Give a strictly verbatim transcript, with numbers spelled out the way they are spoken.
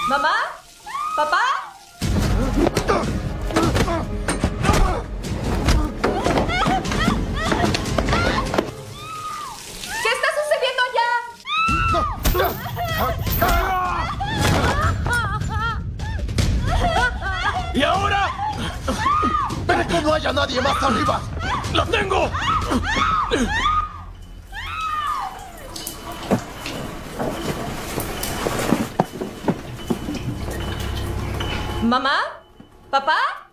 ¿Mamá? ¿Papá? ¿Qué está sucediendo allá? ¿Y ahora? ¡Pero que no haya nadie más arriba! ¡Lo tengo! ¿Mamá? ¿Papá?